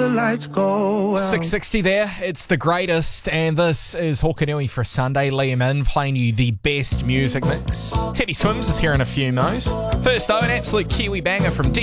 the lights go out. 660 there, it's the greatest, and this is Hokanui for Sunday. Liam in playing you the best music mix. Teddy Swims is here in a few mo's. First though, an absolute Kiwi banger from